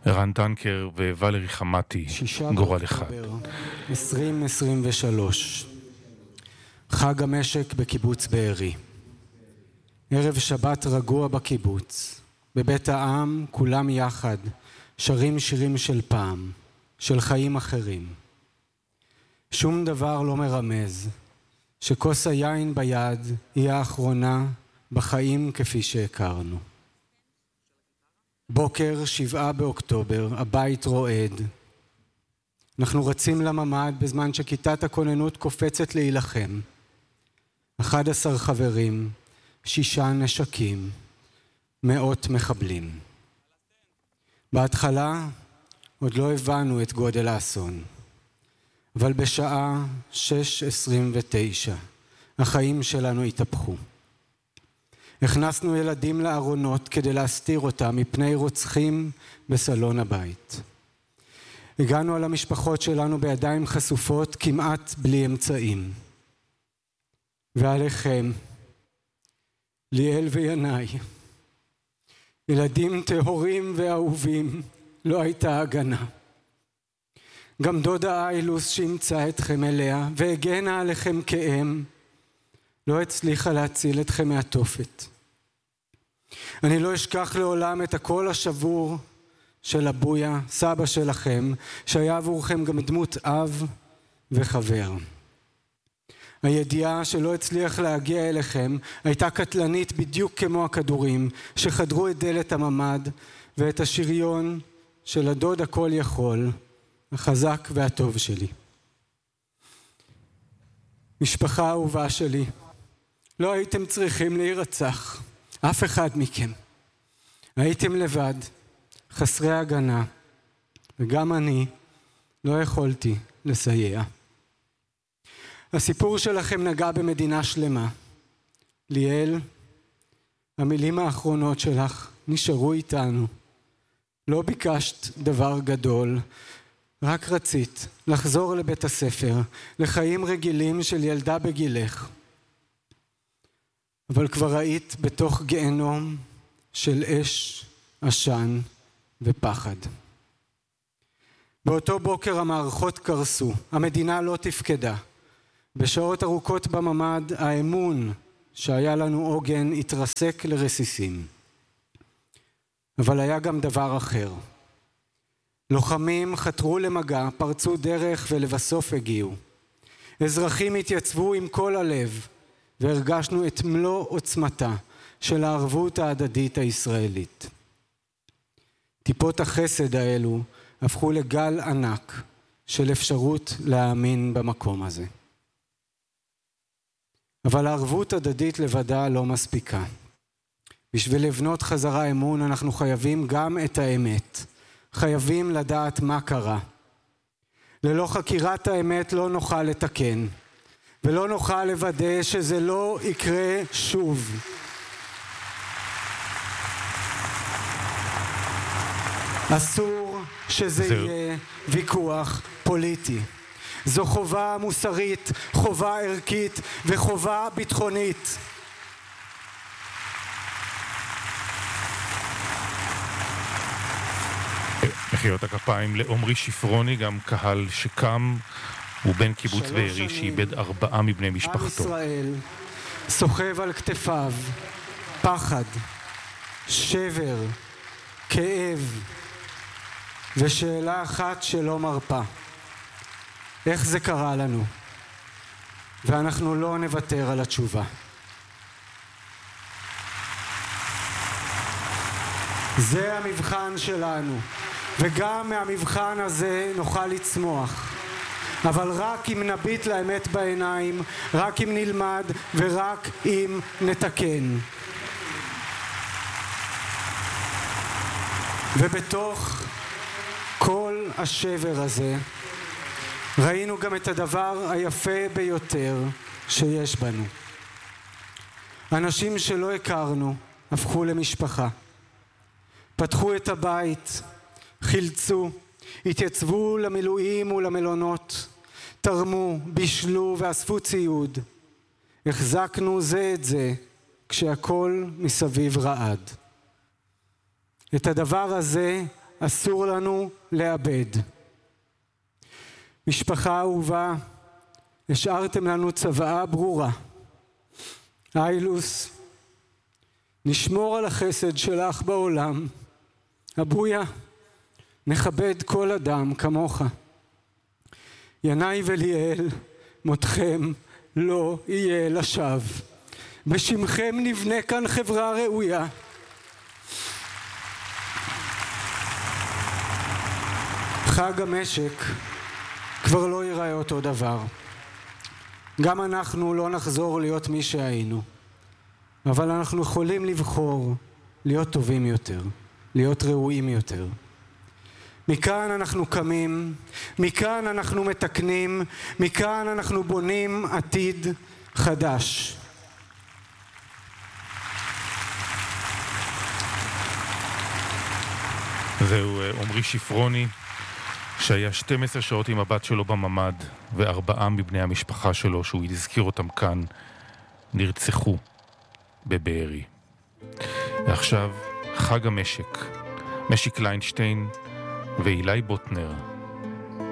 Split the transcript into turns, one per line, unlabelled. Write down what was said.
ערן טנקר וואלרי חמתי, גורל אחד.
2023. חג המשק בקיבוץ בארי. ערב שבת רגוע בקיבוץ. בבית העם כולם יחד שרים שירים של פעם, של חיים אחרים. שום דבר לא מרמז שכוס היין ביד היא האחרונה בחיים כפי שהכרנו. בוקר 7 באוקטובר, הבית רועד. אנחנו רצים לממ"ד בזמן שכיתת הכוננות קופצת להילחם. 11 חברים, 6 נשקים, 100 מחבלים. בהתחלה עוד לא הבנו את גודל האסון. אבל בשעה 6:29 החיים שלנו התהפכו. הכנסנו ילדים לארונות כדי להסתיר אותם מפני רוצחים בסלון הבית. הגענו על המשפחות שלנו בידיים חשופות כמעט בלי אמצעים. ועליכם, ליאל וינאי, ילדים טהורים ואהובים, לא הייתה הגנה. גם דודה איילוס שימצא אתכם אליה והגנה עליכם כאם, לא הצליחה להציל אתכם מהתופת. אני לא אשכח לעולם את הקול השבור של אבויה, סבא שלכם, שהיה עבורכם גם דמות אב וחבר. הידיעה שלא הצליח להגיע אליכם הייתה קטלנית בדיוק כמו הכדורים שחדרו את דלת הממ"ד ואת השריון של הדוד הכל יכול, החזק והטוב שלי. משפחה אהובה שלי, לא הייתם צריכים להירצח, אף אחד מכם. הייתם לבד, חסרי הגנה, וגם אני לא יכולתי לסייע. הסיפור שלכם נגע במדינה שלמה. ליאל, המילים האחרונות שלך נשארו איתנו. לא ביקשת דבר גדול, רק רצית לחזור לבית הספר, לחיים רגילים של ילדה בגילך. אבל כבר היית בתוך גיהנום של אש, עשן ופחד. באותו בוקר המערכות קרסו, המדינה לא תפקדה. בשעות ארוכות בממ"ד האמון שהיה לנו עוגן התרסק לרסיסים. אבל היה גם דבר אחר. לוחמים חתרו למגע, פרצו דרך ולבסוף הגיעו. אזרחים התייצבו עם כל הלב, והרגשנו את מלוא עוצמתה של הערבות ההדדית הישראלית. טיפות החסד האלו הפכו לגל ענק של אפשרות להאמין במקום הזה. אבל הערבות הדדית לבדה לא מספיקה. בשביל לבנות חזרה אמון אנחנו חייבים גם את האמת. חייבים לדעת מה קרה. ללא חקירת האמת לא נוכל לתקן, ולא נוכל לוודא שזה לא יקרה שוב. אסור שזה יהיה ויכוח פוליטי. זו חובה מוסרית, חובה ערכית וחובה ביטחונית.
מחיאות הכפיים לעומרי שפרוני, גם קהל שקם, הוא בן קיבוץ בארי שאיבד 4 מבני משפחתו.
עם ישראל סוחב על כתפיו פחד, שבר, כאב ושאלה אחת שלא מרפה. איך זה קרה לנו? ואנחנו לא נוותר על התשובה. זה המבחן שלנו, וגם מהמבחן הזה נוכל לצמוח. אבל רק אם נביט לאמת בעיניים, רק אם נלמד ורק אם נתקן. ובתוך כל השבר הזה ראינו גם את הדבר היפה ביותר שיש בנו. אנשים שלא הכרנו הפכו למשפחה. פתחו את הבית, חילצו, התייצבו למילואים ולמלונות, תרמו, בישלו ואספו ציוד. החזקנו זה את זה כשהכל מסביב רעד. את הדבר הזה אסור לנו לאבד. משפחה אהובה, השארתם לנו צוואה ברורה. איילוס, נשמור על החסד שלך בעולם. אבויה, נכבד כל אדם כמוך. ינאי וליאל, מותכם לא יהיה לשווא. בשמכם נבנה כאן חברה ראויה. חג המשק כבר לא ייראה אותו דבר. גם אנחנו לא נחזור להיות מי שהיינו, אבל אנחנו יכולים לבחור להיות טובים יותר, להיות ראויים יותר. מכאן אנחנו קמים, מכאן אנחנו מתקנים, מכאן אנחנו בונים עתיד חדש.
זהו עומרי שפרוני, שהיה 12 שעות עם הבת שלו בממד, ו4 מבני המשפחה שלו, שהוא הזכיר אותם כאן, נרצחו בבארי. ועכשיו חג המשק, משי קליינשטיין ואילי בוטנר.